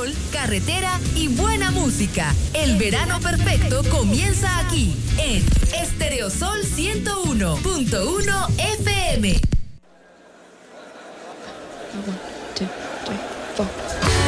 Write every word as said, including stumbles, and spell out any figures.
sol, carretera y buena música. El verano perfecto comienza aquí, en Estereosol ciento uno punto uno F M. One, two, three, four.